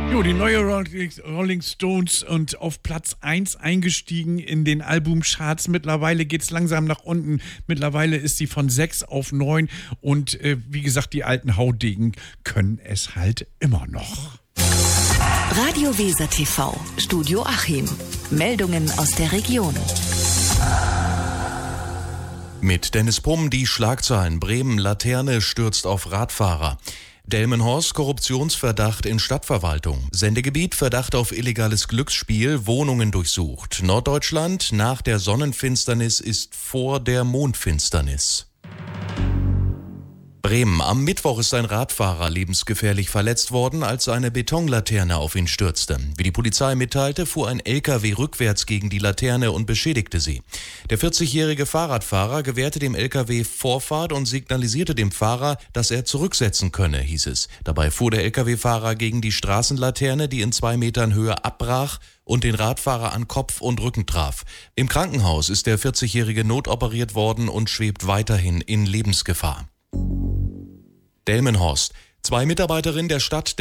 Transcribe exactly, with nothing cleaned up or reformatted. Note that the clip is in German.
Jo, die neue Rolling Stones und auf Platz eins eingestiegen in den Albumcharts. Mittlerweile geht es langsam nach unten. Mittlerweile ist sie von sechs auf neun. Und äh, wie gesagt, die alten Haudegen können es halt immer noch. Radio Weser T V, Studio Achim. Meldungen aus der Region. Mit Dennis Pumm die Schlagzeilen. Bremen, Laterne stürzt auf Radfahrer. Delmenhorst, Korruptionsverdacht in Stadtverwaltung. Sendegebiet, Verdacht auf illegales Glücksspiel, Wohnungen durchsucht. Norddeutschland, nach der Sonnenfinsternis ist vor der Mondfinsternis. Bremen. Am Mittwoch ist ein Radfahrer lebensgefährlich verletzt worden, als eine Betonlaterne auf ihn stürzte. Wie die Polizei mitteilte, fuhr ein L K W rückwärts gegen die Laterne und beschädigte sie. Der vierzigjährige Fahrradfahrer gewährte dem L K W Vorfahrt und signalisierte dem Fahrer, dass er zurücksetzen könne, hieß es. Dabei fuhr der L K W-Fahrer gegen die Straßenlaterne, die in zwei Metern Höhe abbrach und den Radfahrer an Kopf und Rücken traf. Im Krankenhaus ist der vierzigjährige notoperiert worden und schwebt weiterhin in Lebensgefahr. Delmenhorst. Zwei Mitarbeiterinnen der Stadt